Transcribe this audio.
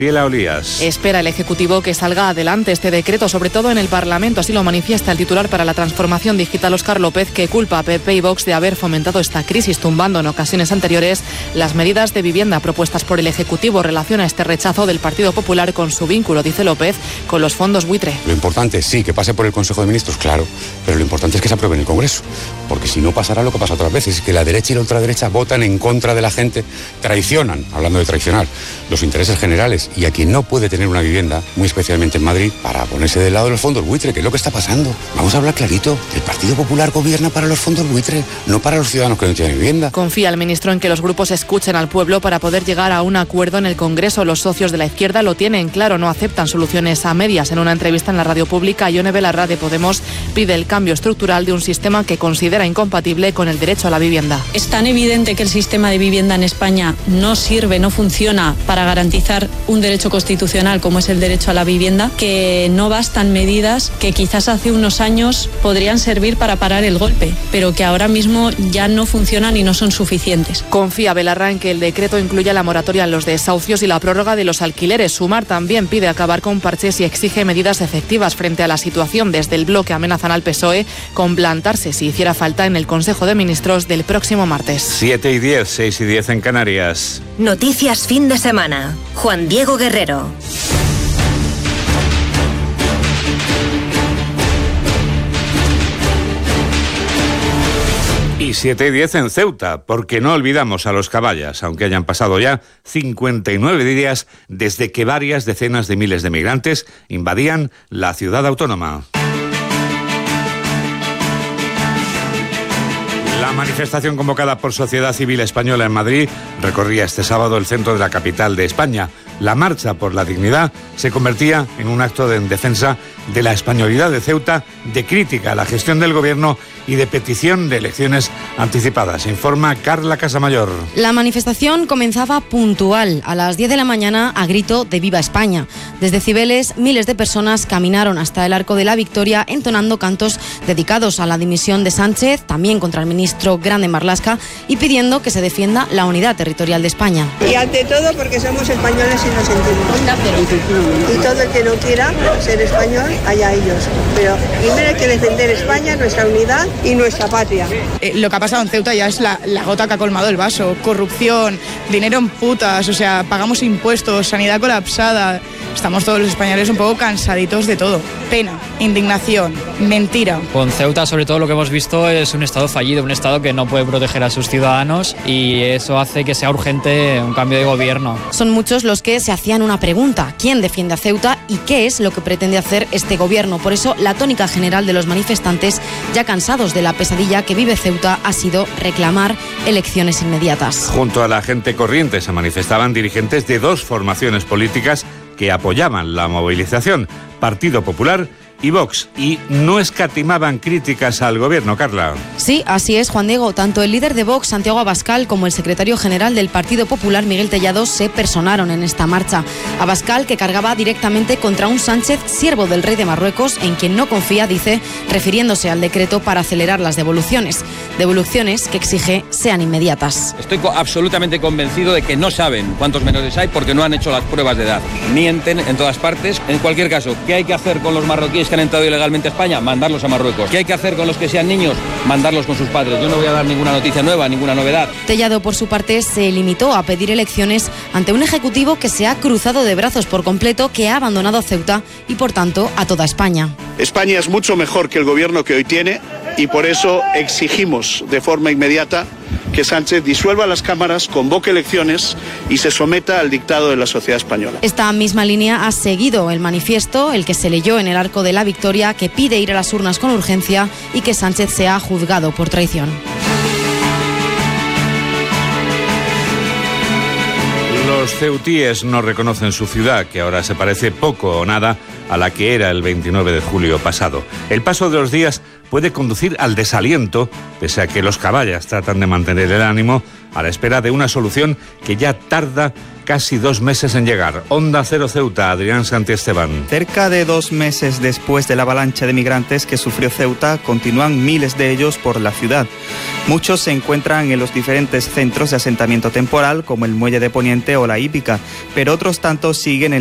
Piela Olías. Espera el Ejecutivo que salga adelante este decreto, sobre todo en el Parlamento. Así lo manifiesta el titular para la transformación digital, Óscar López, que culpa a PP y Vox de haber fomentado esta crisis, tumbando en ocasiones anteriores las medidas de vivienda propuestas por el Ejecutivo. Relaciona este rechazo del Partido Popular con su vínculo, dice López, con los fondos buitre. Lo importante, sí, que pase por el Consejo de Ministros, claro, pero lo importante es que se apruebe en el Congreso, porque si no pasará lo que pasa otras veces, que la derecha y la ultraderecha votan en contra de la gente, traicionan, hablando de traicionar, los intereses generales, y a quien no puede tener una vivienda, muy especialmente en Madrid, para ponerse del lado de los fondos buitre, que es lo que está pasando. Vamos a hablar clarito, el Partido Popular gobierna para los fondos buitre, no para los ciudadanos que no tienen vivienda. Confía el ministro en que los grupos escuchen al pueblo para poder llegar a un acuerdo en el Congreso. Los socios de la izquierda lo tienen claro, no aceptan soluciones a medias. En una entrevista en la radio pública, Ione Belarra de Podemos pide el cambio estructural de un sistema que considera incompatible con el derecho a la vivienda. Es tan evidente que el sistema de vivienda en España no sirve, no funciona para garantizar un derecho constitucional como es el derecho a la vivienda, que no bastan medidas que quizás hace unos años podrían servir para parar el golpe, pero que ahora mismo ya no funcionan y no son suficientes. Confía Belarra en que el decreto incluya la moratoria en los desahucios y la prórroga de los alquileres. Sumar también pide acabar con parches y exige medidas efectivas frente a la situación. Desde el bloque amenazan al PSOE con plantarse si hiciera falta en el Consejo de Ministros del próximo martes. 7:10, 6:10 en Canarias. Noticias fin de semana. Juan Diego Guerrero. Y 7:10 en Ceuta, porque no olvidamos a los caballas, aunque hayan pasado ya 59 días desde que varias decenas de miles de migrantes invadían la ciudad autónoma. La manifestación convocada por Sociedad Civil Española en Madrid recorría este sábado el centro de la capital de España. La marcha por la dignidad se convertía en un acto en defensa de la españolidad de Ceuta, de crítica a la gestión del gobierno y de petición de elecciones anticipadas. Informa Carla Casamayor. La manifestación comenzaba puntual, a las 10 de la mañana, a grito de Viva España. Desde Cibeles, miles de personas caminaron hasta el Arco de la Victoria entonando cantos dedicados a la dimisión de Sánchez, también contra el ministro Grande Marlaska, y pidiendo que se defienda la unidad territorial de España. Y ante todo porque somos españoles y nos sentimos. Y todo el que no quiera ser español, allá ellos. Pero primero hay que defender España, nuestra unidad y nuestra patria. Lo que ha pasado en Ceuta ya es la gota que ha colmado el vaso. Corrupción, dinero en putas, o sea, pagamos impuestos, sanidad colapsada. Estamos todos los españoles un poco cansaditos de todo. Pena, indignación, mentira. Con Ceuta, sobre todo, lo que hemos visto es un Estado fallido, un Estado que no puede proteger a sus ciudadanos, y eso hace que sea urgente un cambio de gobierno. Son muchos los que se hacían una pregunta: ¿quién defiende a Ceuta y qué es lo que pretende hacer este gobierno? Por eso, la tónica general de los manifestantes, ya cansados de la pesadilla que vive Ceuta, ha sido reclamar elecciones inmediatas. Junto a la gente corriente se manifestaban dirigentes de dos formaciones políticas que apoyaban la movilización, Partido Popular y Vox, y no escatimaban críticas al gobierno, Carla. Sí, así es, Juan Diego. Tanto el líder de Vox, Santiago Abascal, como el secretario general del Partido Popular, Miguel Tellado, se personaron en esta marcha. Abascal, que cargaba directamente contra un Sánchez, siervo del rey de Marruecos, en quien no confía, dice, refiriéndose al decreto para acelerar las devoluciones. Devoluciones que exige sean inmediatas. Estoy absolutamente convencido de que no saben cuántos menores hay porque no han hecho las pruebas de edad. Mienten en todas partes. En cualquier caso, ¿qué hay que hacer con los marroquíes que han entrado ilegalmente a España? Mandarlos a Marruecos. ¿Qué hay que hacer con los que sean niños? Mandarlos con sus padres. Yo no voy a dar ninguna noticia nueva, ninguna novedad. Tellado, por su parte, se limitó a pedir elecciones ante un ejecutivo que se ha cruzado de brazos por completo, que ha abandonado a Ceuta y, por tanto, a toda España. España es mucho mejor que el gobierno que hoy tiene y por eso exigimos de forma inmediata que Sánchez disuelva las cámaras, convoque elecciones y se someta al dictado de la sociedad española. Esta misma línea ha seguido el manifiesto, el que se leyó en el Arco de la Victoria, que pide ir a las urnas con urgencia y que Sánchez sea juzgado por traición. Los ceutíes no reconocen su ciudad, que ahora se parece poco o nada a la que era el 29 de julio pasado. El paso de los días puede conducir al desaliento, pese a que los caballas tratan de mantener el ánimo a la espera de una solución que ya tarda casi 2 meses en llegar. Onda Cero Ceuta, Adrián Santiesteban. Cerca de 2 meses después de la avalancha de migrantes que sufrió Ceuta, continúan miles de ellos por la ciudad. Muchos se encuentran en los diferentes centros de asentamiento temporal, como el Muelle de Poniente o la Hípica, pero otros tantos siguen en